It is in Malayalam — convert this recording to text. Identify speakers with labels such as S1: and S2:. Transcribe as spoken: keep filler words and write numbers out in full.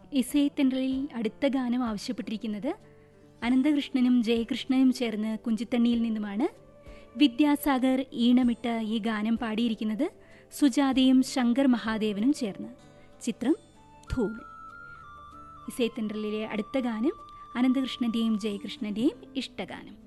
S1: ഇസൈത്തെണ്ടലിൽ അടുത്ത ഗാനം ആവശ്യപ്പെട്ടിരിക്കുന്നത് അനന്തകൃഷ്ണനും ജയകൃഷ്ണനും ചേർന്ന് കുഞ്ചിത്തണ്ണിയിൽ നിന്നുമാണ്. വിദ്യാസാഗർ ഈണമിട്ട ഈ ഗാനം പാടിയിരിക്കുന്നത് സുജാതയും ശങ്കർ മഹാദേവനും ചേർന്ന്. ചിത്രം ധൂൾ. ഇസൈത്തെണ്ടലിലെ അടുത്ത ഗാനം അനന്തകൃഷ്ണന്റെയും ജയകൃഷ്ണന്റെയും ഇഷ്ടഗാനം.